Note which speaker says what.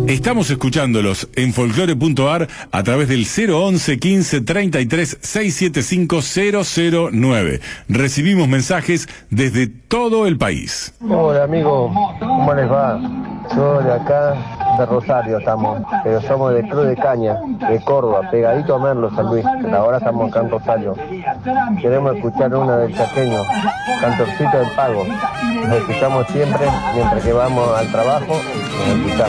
Speaker 1: Estamos escuchándolos en folclore.ar a través del 011 15 33 675 009. Recibimos mensajes desde todo el país.
Speaker 2: Hola amigos, ¿cómo les va? Yo de acá, de Rosario estamos, pero somos de Cruz de Caña, de Córdoba, pegadito a Merlo, San Luis, pero ahora estamos acá en Rosario. Queremos escuchar una del Chaqueño, Cantorcito del Pago. Nos escuchamos siempre, mientras que vamos al trabajo, nos escuchamos.